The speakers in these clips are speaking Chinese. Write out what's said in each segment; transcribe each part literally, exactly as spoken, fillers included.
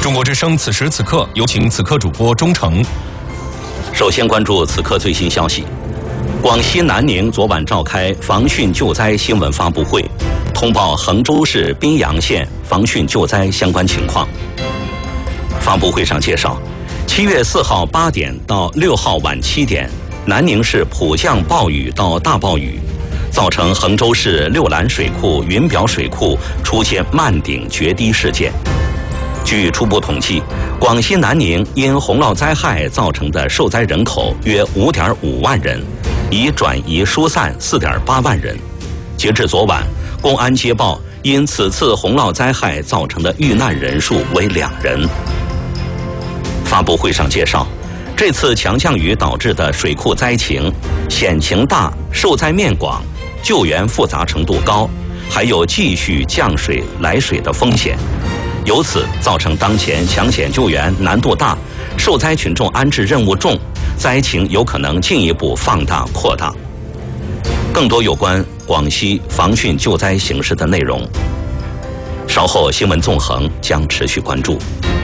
中国之声此时此刻，有请此刻主播钟诚。 首先关注此刻最新消息：广西南宁昨晚召开防汛救灾新闻发布会，通报衡州市宾阳县防汛救灾相关情况。发布会上介绍，七月四号八点到六号晚七点，南宁市普降暴雨到大暴雨，造成衡州市六兰水库、云表水库出现漫顶决堤事件。据初步统计，广西南宁因洪涝灾害造成的受灾人口约五点五万人，已转移疏散四点八万人。截至昨晚，公安接报因此次洪涝灾害造成的遇难人数为两人。发布会上介绍，这次强降雨导致的水库灾情险情大、受灾面广、救援复杂程度高，还有继续降水来水的风险。由此造成当前抢险救援难度大，受灾群众安置任务重，灾情有可能进一步放大扩大。更多有关广西防汛救灾形势的内容，稍后新闻纵横将持续关注。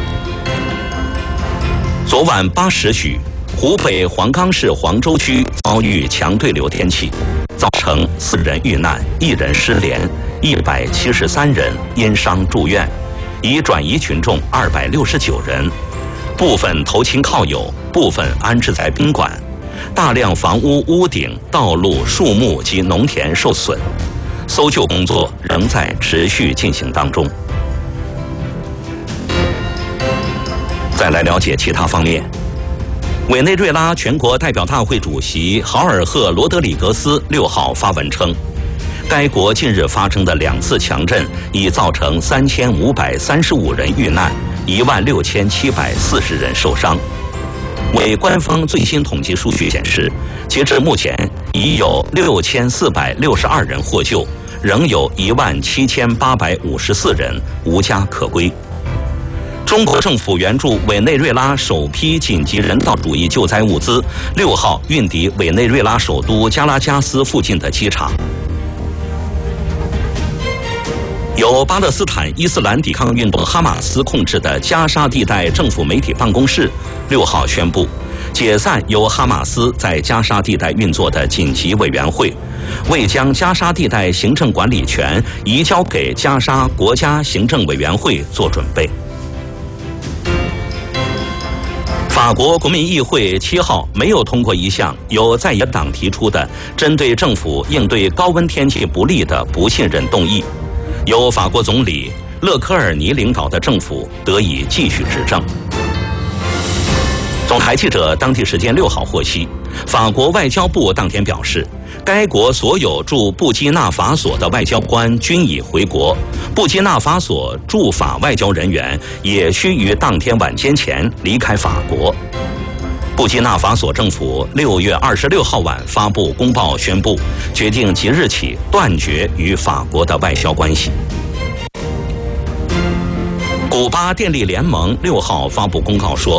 昨晚八时许，湖北黄冈市黄州区遭遇强对流天气，造成四人遇难，一人失联，一百七十三人因伤住院。已转移群众二百六十九人，部分投亲靠友，部分安置在宾馆，大量房屋屋顶、道路、树木及农田受损，搜救工作仍在持续进行当中。再来了解其他方面，委内瑞拉全国代表大会主席豪尔赫·罗德里格斯六号发文称，该国近日发生的两次强震已造成三千五百三十五人遇难，一万六千七百四十人受伤。为官方最新统计数据显示，截至目前已有六千四百六十二人获救，仍有一万七千八百五十四人无家可归。中国政府援助委内瑞拉首批紧急人道主义救灾物资，六号运抵委内瑞拉首都加拉加斯附近的机场。由巴勒斯坦伊斯兰抵抗运动哈马斯控制的加沙地带政府媒体办公室六号宣布，解散由哈马斯在加沙地带运作的紧急委员会，为将加沙地带行政管理权移交给加沙国家行政委员会做准备。法国国民议会七号没有通过一项由在野党提出的针对政府应对高温天气不利的不信任动议，由法国总理勒科尔尼领导的政府得以继续执政。总台记者当地时间六号获悉，法国外交部当天表示，该国所有驻布基纳法索的外交官均已回国，布基纳法索驻法外交人员也需于当天晚间前离开法国。布基纳法索政府六月二十六号晚发布公报宣布，决定即日起断绝与法国的外交关系。古巴电力联盟六号发布公告说，